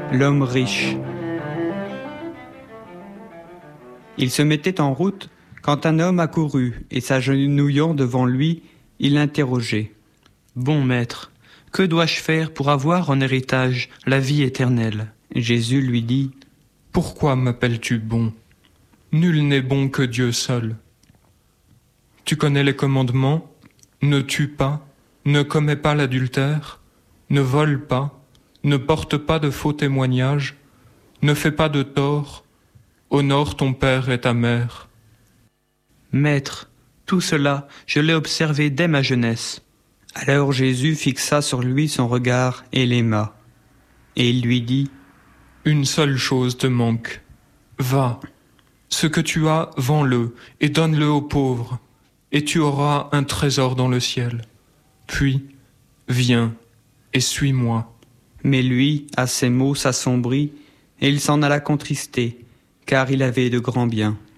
L'homme riche. Il se mettait en route quand un homme accourut et s'agenouillant devant lui, il l'interrogeait. « Bon maître, que dois-je faire pour avoir en héritage la vie éternelle ?» Jésus lui dit : « Pourquoi m'appelles-tu bon ? Nul n'est bon que Dieu seul. Tu connais les commandements : ne tue pas, ne commets pas l'adultère, ne vole pas, ne porte pas de faux témoignages, ne fais pas de tort, honore ton père et ta mère. » Maître, tout cela, je l'ai observé dès ma jeunesse. Alors Jésus fixa sur lui son regard et l'aima. Et il lui dit : « Une seule chose te manque. Va, ce que tu as, vends-le et donne-le aux pauvres, et tu auras un trésor dans le ciel. Puis, viens et suis-moi. » Mais lui, à ces mots, s'assombrit, et il s'en alla contristé, car il avait de grands biens.